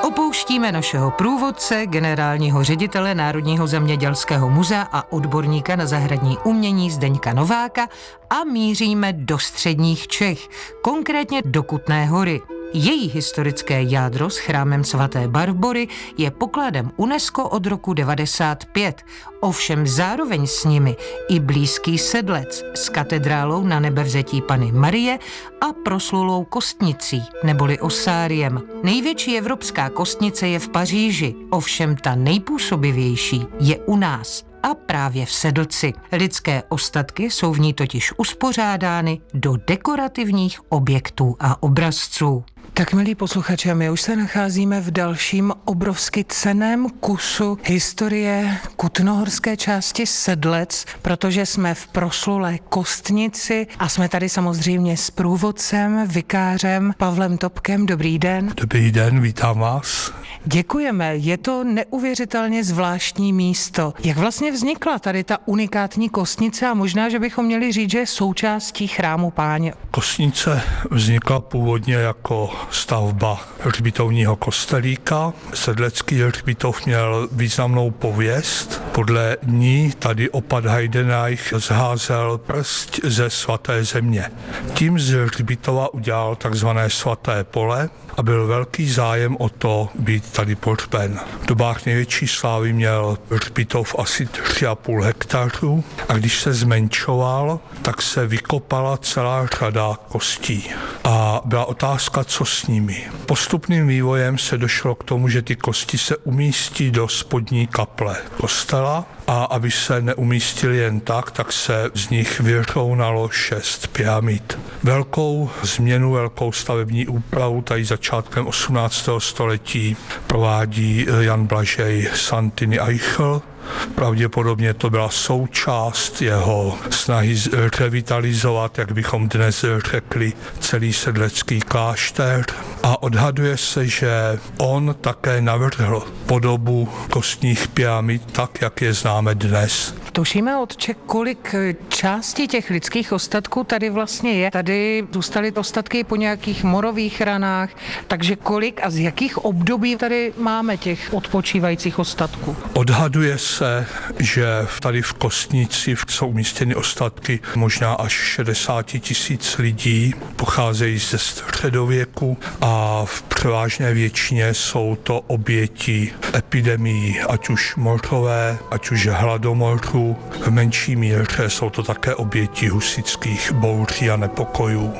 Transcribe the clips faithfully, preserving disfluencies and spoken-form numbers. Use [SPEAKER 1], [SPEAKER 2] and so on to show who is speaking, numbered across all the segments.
[SPEAKER 1] Opouštíme našeho průvodce, generálního ředitele Národního zemědělského muzea a odborníka na zahradní umění Zdeňka Nováka a míříme do středních Čech, konkrétně do Kutné Hory. Její historické jádro s chrámem svaté Barbory je pokladem UNESCO od roku devadesát pět, ovšem zároveň s nimi i blízký Sedlec s katedrálou Na Nebevzetí Panny Marie a proslulou kostnicí, neboli osáriem. Největší evropská kostnice je v Paříži, ovšem ta nejpůsobivější je u nás. A právě v Sedlci. Lidské ostatky jsou v ní totiž uspořádány do dekorativních objektů a obrazců. Tak, milí posluchači, my už se nacházíme v dalším obrovsky cenném kusu historie kutnohorské části Sedlec, protože jsme v proslulé kostnici a jsme tady samozřejmě s průvodcem, vikářem Pavlem Topkem. Dobrý den.
[SPEAKER 2] Dobrý den, vítám vás.
[SPEAKER 1] Děkujeme, je to neuvěřitelně zvláštní místo. Jak vlastně vznikla tady ta unikátní kostnice a možná, že bychom měli říct, že je součástí chrámu Páně?
[SPEAKER 2] Kostnice vznikla původně jako stavba hřbitovního kostelíka. Sedlecký hřbitov měl významnou pověst. Podle ní tady opat Heidenreich zházel prst ze svaté země. Tím z hřbitova udělal takzvané svaté pole a byl velký zájem o to být tady pohřben. V dobách největší slávy měl hřbitov asi tři a půl hektaru a když se zmenšoval, tak se vykopala celá řada kostí. A byla otázka, co s nimi. Postupným vývojem se došlo k tomu, že ty kosti se umístí do spodní kaple kostela a aby se neumístili jen tak, tak se z nich vyrovnalo šest pyramid. Velkou změnu, velkou stavební úpravu tady začátkem osmnáctého století provádí Jan Blažej Santiny Eichl. Pravděpodobně to byla součást jeho snahy revitalizovat, jak bychom dnes řekli, celý sedlecký klášter. A odhaduje se, že on také navrhl podobu kostních pyramid tak, jak je známe dnes.
[SPEAKER 1] Tušíme, otče, kolik částí těch lidských ostatků tady vlastně je. Tady zůstaly ostatky po nějakých morových ranách, takže kolik a z jakých období tady máme těch odpočívajících ostatků?
[SPEAKER 2] Odhaduje se, že tady v kostnici jsou umístěny ostatky možná až šedesát tisíc lidí, pocházejí ze středověku a v převážné většině jsou to oběti epidemií, ať už morové, ať už hladomoru. V menší míře jsou to také oběti husitských bouří a nepokojů.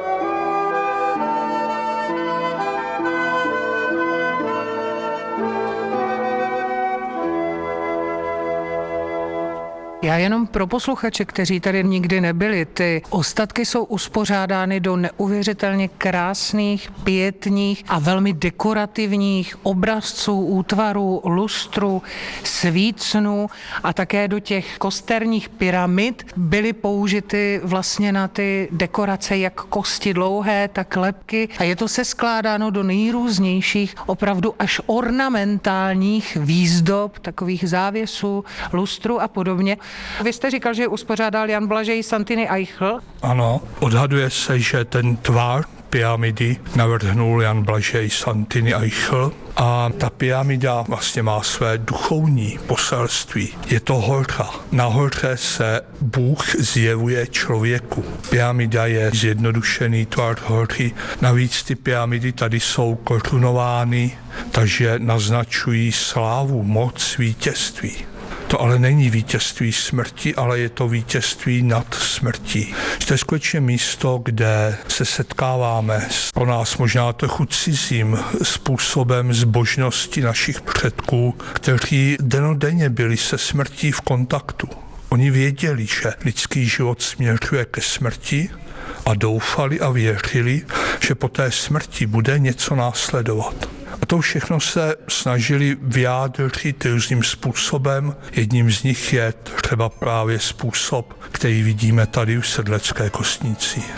[SPEAKER 1] Já jenom pro posluchače, kteří tady nikdy nebyli, ty ostatky jsou uspořádány do neuvěřitelně krásných, pětních a velmi dekorativních obrazců, útvarů, lustru, svícnů a také do těch kosterních pyramid byly použity vlastně na ty dekorace jak kosti dlouhé, tak lebky a je to seskládáno do nejrůznějších, opravdu až ornamentálních výzdob, takových závěsů, lustru a podobně. Vy jste říkal, že uspořádal Jan Blažej Santiny Eichl?
[SPEAKER 2] Ano, odhaduje se, že ten tvar pyramidy navrhnul Jan Blažej Santiny Eichl a ta pyramida vlastně má své duchovní poselství. Je to hora. Na hoře se Bůh zjevuje člověku. Pyramida je zjednodušený tvar hory. Navíc ty pyramidy tady jsou korunovány, takže naznačují slávu, moc, vítězství. To ale není vítězství smrti, ale je to vítězství nad smrtí. To je skutečně místo, kde se setkáváme s pro nás možná trochu cizím způsobem zbožnosti našich předků, kteří dennodenně byli se smrtí v kontaktu. Oni věděli, že lidský život směřuje ke smrti a doufali a věřili, že po té smrti bude něco následovat. A to všechno se snažili vyjádřit různým způsobem. Jedním z nich je třeba právě způsob, který vidíme tady v sedlecké kostnici.